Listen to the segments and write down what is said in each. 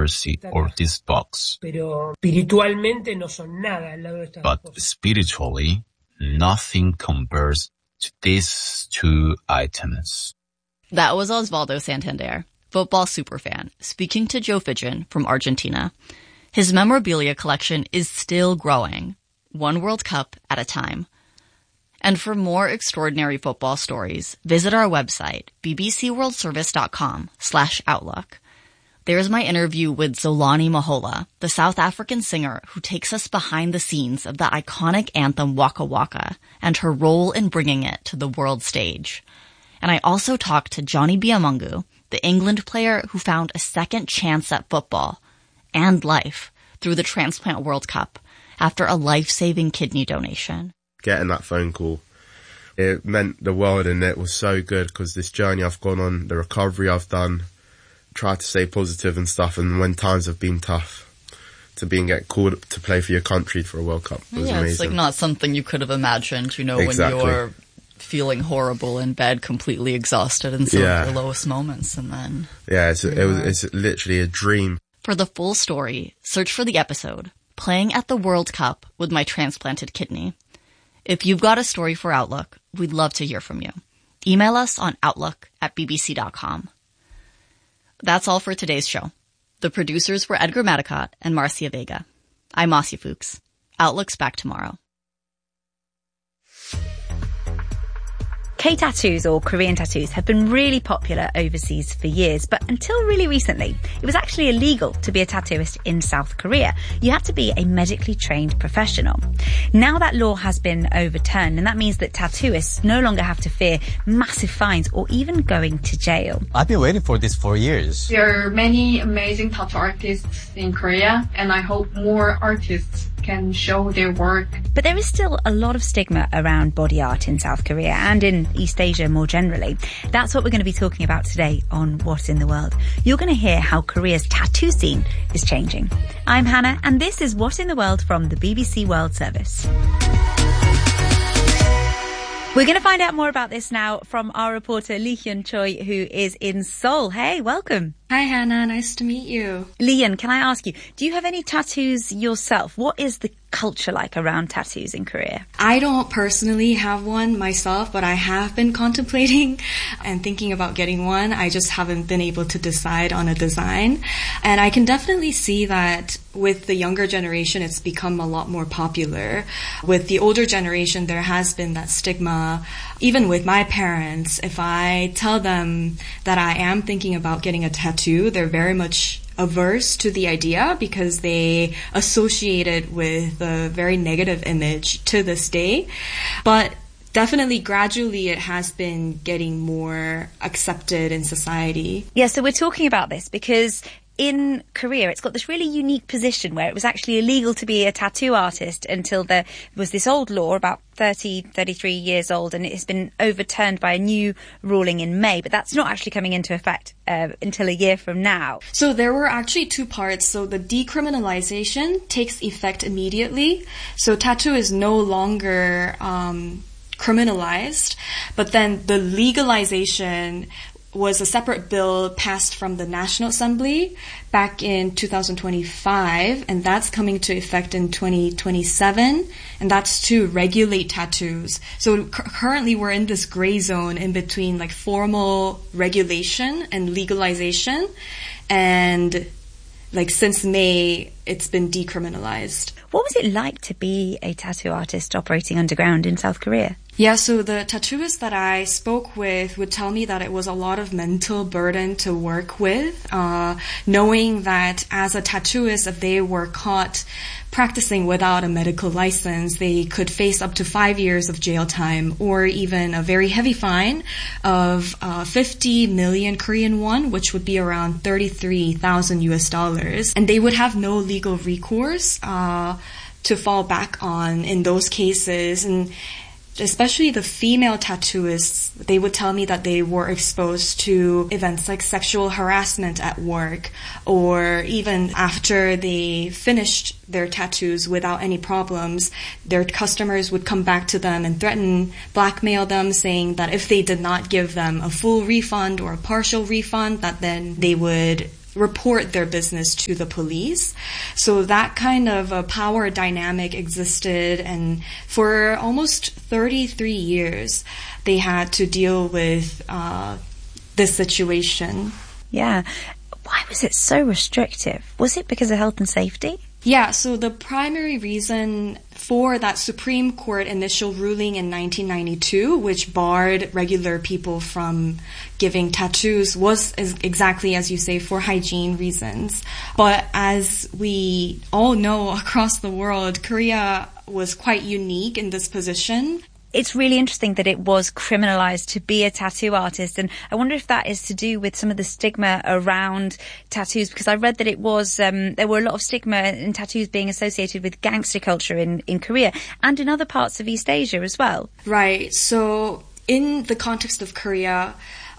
jersey or this box. But spiritually, nothing compares to these two items. That was Osvaldo Santander, football superfan, speaking to Joe Fidgen from Argentina. His memorabilia collection is still growing, one World Cup at a time. And for more extraordinary football stories, visit our website, bbcworldservice.com/outlook. There's my interview with Zolani Mahola, the South African singer who takes us behind the scenes of the iconic anthem Waka Waka and her role in bringing it to the world stage. And I also talked to Johnny Biamungu, the England player who found a second chance at football and life through the Transplant World Cup after a life-saving kidney donation. Getting that phone call, it meant the world, and it was so good because this journey I've gone on, the recovery I've done, tried to stay positive and stuff, and when times have been tough, to get called to play for your country for a World Cup was amazing. It's like not something you could have imagined, exactly. When you're feeling horrible in bed, completely exhausted in some of your lowest moments, and then... Yeah, it's literally a dream. For the full story, search for the episode, Playing at the World Cup with My Transplanted Kidney. If you've got a story for Outlook, we'd love to hear from you. Email us on outlook@bbc.com. That's all for today's show. The producers were Edgar Madicott and Marcia Vega. I'm Marcia Fuchs. Outlook's back tomorrow. K-tattoos, or Korean tattoos, have been really popular overseas for years, but until really recently, it was actually illegal to be a tattooist in South Korea. You had to be a medically trained professional. Now that law has been overturned, and that means that tattooists no longer have to fear massive fines or even going to jail. I've been waiting for this for years. There are many amazing tattoo artists in Korea, and I hope more artists can show their work. But there is still a lot of stigma around body art in South Korea and in East Asia more generally. That's what we're going to be talking about today on What in the World. You're going to hear how Korea's tattoo scene is changing. I'm Hannah, and this is What in the World from the BBC World Service. We're going to find out more about this now from our reporter Lee Hyun Choi, who is in Seoul. Hey, welcome. Hi, Hannah. Nice to meet you. Lee Hyun, can I ask you, do you have any tattoos yourself? What is the culture like around tattoos in Korea? I don't personally have one myself, but I have been contemplating and thinking about getting one. I just haven't been able to decide on a design. And I can definitely see that with the younger generation, it's become a lot more popular. With the older generation, there has been that stigma. Even with my parents, if I tell them that I am thinking about getting a tattoo, they're very much averse to the idea because they associate it with a very negative image to this day. But definitely, gradually, it has been getting more accepted in society. Yeah, so we're talking about this because in Korea, it's got this really unique position where it was actually illegal to be a tattoo artist until there was this old law about 33 years old, and it has been overturned by a new ruling in May, but that's not actually coming into effect until a year from now. So there were actually two parts. So the decriminalization takes effect immediately. So tattoo is no longer criminalized, but then the legalization was a separate bill passed from the National Assembly back in 2025, and that's coming to effect in 2027, and that's to regulate tattoos. So currently we're in this gray zone in between like formal regulation and legalization, and like since May, it's been decriminalized. What was it like to be a tattoo artist operating underground in South Korea? Yeah, so the tattooist that I spoke with would tell me that it was a lot of mental burden to work with, knowing that as a tattooist, if they were caught practicing without a medical license, they could face up to 5 years of jail time or even a very heavy fine of 50 million Korean won, which would be around 33,000 US dollars. And they would have no legal recourse to fall back on in those cases. And especially the female tattooists, they would tell me that they were exposed to events like sexual harassment at work, or even after they finished their tattoos without any problems, their customers would come back to them and threaten, blackmail them, saying that if they did not give them a full refund or a partial refund, that then they would report their business to the police. So that kind of a power dynamic existed, and for almost 33 years, they had to deal with this situation. Yeah. Why was it so restrictive? Was it because of health and safety? Yeah, so the primary reason for that Supreme Court initial ruling in 1992, which barred regular people from giving tattoos, was exactly as you say, for hygiene reasons. But as we all know across the world, Korea was quite unique in this position. It's really interesting that it was criminalized to be a tattoo artist, and I wonder if that is to do with some of the stigma around tattoos, because I read that it was there were a lot of stigma in tattoos being associated with gangster culture in Korea and in other parts of East Asia as well. Right. So in the context of Korea,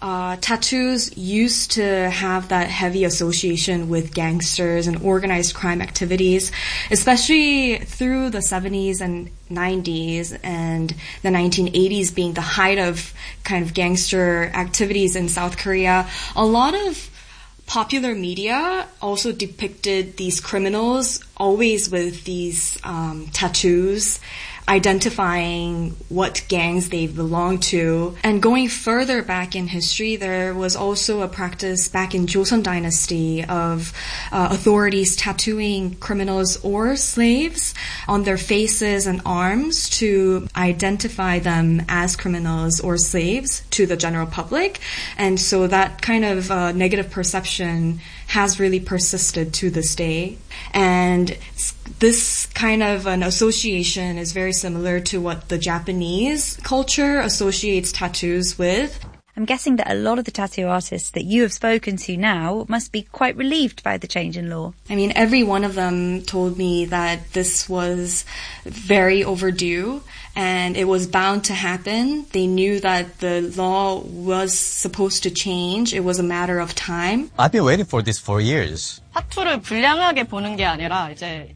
tattoos used to have that heavy association with gangsters and organized crime activities, especially through the 70s and 90s and the 1980s being the height of kind of gangster activities in South Korea. A lot of popular media also depicted these criminals always with these tattoos, identifying what gangs they belong to. And going further back in history, there was also a practice back in Joseon Dynasty of authorities tattooing criminals or slaves on their faces and arms to identify them as criminals or slaves to the general public. And so that kind of negative perception has really persisted to this day. And this kind of an association is very similar to what the Japanese culture associates tattoos with. I'm guessing that a lot of the tattoo artists that you have spoken to now must be quite relieved by the change in law. I mean, every one of them told me that this was very overdue and it was bound to happen. They knew that the law was supposed to change. It was a matter of time. I've been waiting for this for years. 타투를 불량하게 보는 게 아니라 이제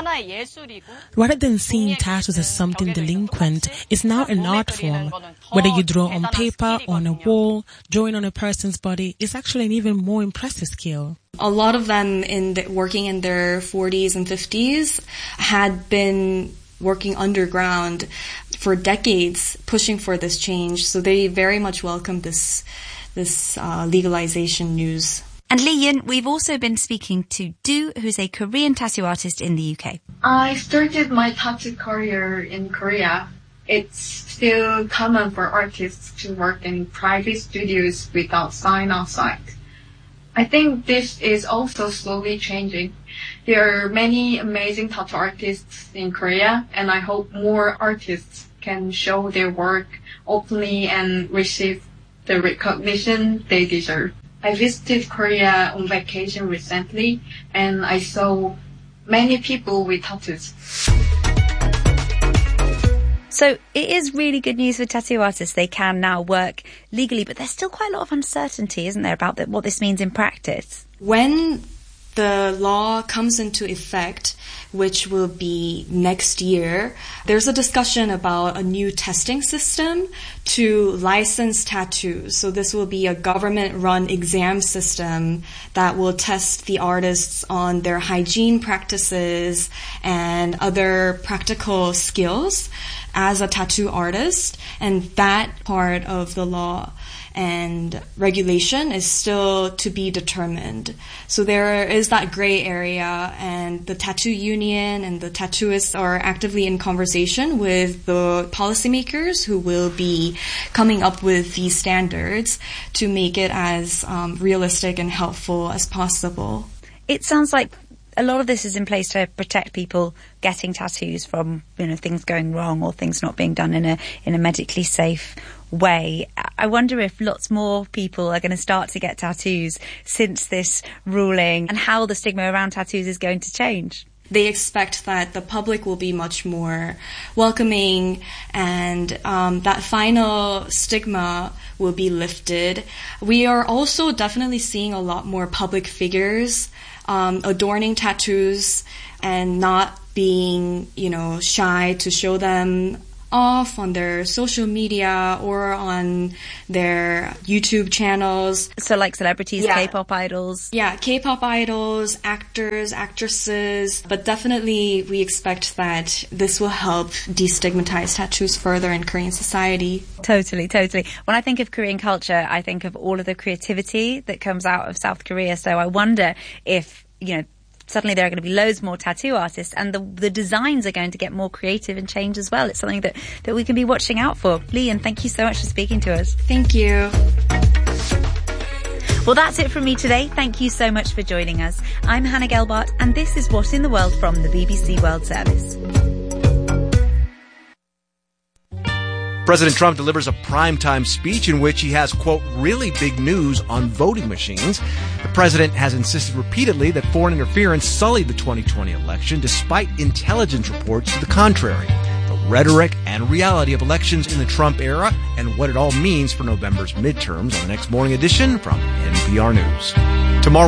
Rather than seeing tattoos as something delinquent, it's now an art form. Whether you draw on paper, on a wall, drawing on a person's body, it's actually an even more impressive skill. A lot of them working in their 40s and 50s had been working underground for decades, pushing for this change. So they very much welcomed this legalization news. And Lee-Yun, we've also been speaking to Do, who's a Korean tattoo artist in the UK. I started my tattoo career in Korea. It's still common for artists to work in private studios without sign outside. I think this is also slowly changing. There are many amazing tattoo artists in Korea, and I hope more artists can show their work openly and receive the recognition they deserve. I visited Korea on vacation recently, and I saw many people with tattoos. So it is really good news for tattoo artists. They can now work legally, but there's still quite a lot of uncertainty, isn't there, about what this means in practice? When the law comes into effect, which will be next year, there's a discussion about a new testing system to license tattoos. So this will be a government-run exam system that will test the artists on their hygiene practices and other practical skills as a tattoo artist. And that part of the law and regulation is still to be determined. So there is that gray area, and the tattoo union and the tattooists are actively in conversation with the policymakers who will be coming up with these standards to make it as realistic and helpful as possible. It sounds like a lot of this is in place to protect people getting tattoos from, things going wrong or things not being done in a medically safe way. I wonder if lots more people are going to start to get tattoos since this ruling, and how the stigma around tattoos is going to change. They expect that the public will be much more welcoming, and that final stigma will be lifted. We are also definitely seeing a lot more public figures adorning tattoos and not being, shy to show them off on their social media or on their YouTube channels. So like celebrities, K-pop idols. Yeah, K-pop idols, actors, actresses. But definitely we expect that this will help destigmatize tattoos further in Korean society. Totally. When I think of Korean culture, I think of all of the creativity that comes out of South Korea. So I wonder if, suddenly there are going to be loads more tattoo artists and the designs are going to get more creative and change as well. It's something that we can be watching out for. Leon, thank you so much for speaking to us. Thank you. Well, that's it from me today. Thank you so much for joining us. I'm Hannah Gelbart and this is What in the World from the BBC World Service. President Trump delivers a primetime speech in which he has, quote, really big news on voting machines. The president has insisted repeatedly that foreign interference sullied the 2020 election, despite intelligence reports to the contrary. The rhetoric and reality of elections in the Trump era and what it all means for November's midterms on the next morning edition from NPR News. Tomorrow